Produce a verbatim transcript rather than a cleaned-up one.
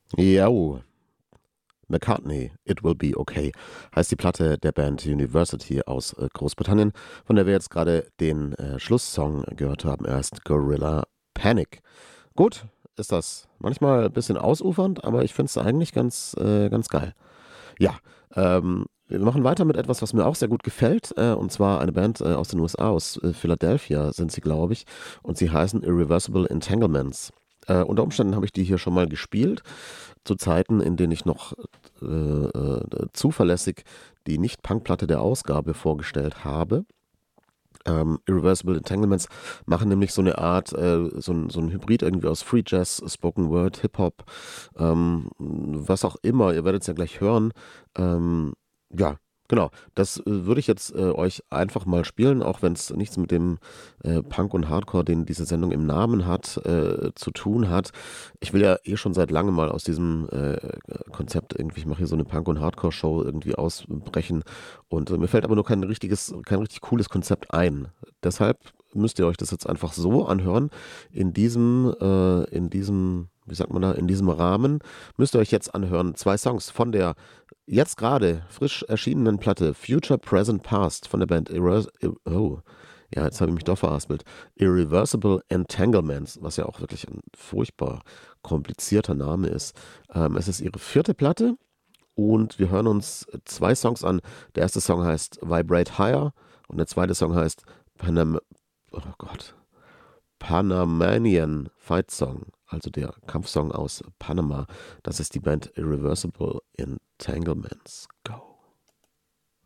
Jo, McCartney, It Will Be Okay, heißt die Platte der Band University aus äh, Großbritannien, von der wir jetzt gerade den äh, Schlusssong gehört haben, erst Gorilla Panic. Gut, ist das manchmal ein bisschen ausufernd, aber ich finde es eigentlich ganz, äh, ganz geil. Ja, ähm, wir machen weiter mit etwas, was mir auch sehr gut gefällt, äh, und zwar eine Band äh, aus den U S A, aus äh, Philadelphia sind sie, glaube ich, und sie heißen Irreversible Entanglements. Äh, unter Umständen habe ich die hier schon mal gespielt, zu Zeiten, in denen ich noch äh, äh, zuverlässig die Nicht-Punk-Platte der Ausgabe vorgestellt habe. Ähm, Irreversible Entanglements machen nämlich so eine Art, äh, so, ein, so ein Hybrid irgendwie aus Free Jazz, Spoken Word, Hip-Hop, ähm, was auch immer, ihr werdet es ja gleich hören. Ähm, ja, genau, das äh, würde ich jetzt äh, euch einfach mal spielen, auch wenn es nichts mit dem äh, Punk und Hardcore, den diese Sendung im Namen hat, äh, zu tun hat. Ich will ja eh schon seit langem mal aus diesem äh, Konzept irgendwie, ich mache hier so eine Punk- und Hardcore-Show irgendwie ausbrechen und äh, mir fällt aber nur kein richtiges, kein richtig cooles Konzept ein. Deshalb müsst ihr euch das jetzt einfach so anhören. In diesem, äh, in diesem, wie sagt man da, in diesem Rahmen müsst ihr euch jetzt anhören. Zwei Songs von der jetzt gerade frisch erschienenen Platte Future, Present, Past von der Band Irre oh, ja, jetzt habe ich mich doch verhaspelt. Irreversible Entanglements, was ja auch wirklich ein furchtbar komplizierter Name ist. Ähm, es ist ihre vierte Platte und wir hören uns zwei Songs an. Der erste Song heißt Vibrate Higher und der zweite Song heißt Panam oh Gott, Panamanian Fight Song, also der Kampfsong aus Panama. Das ist die Band Irreversible Entanglements. Go.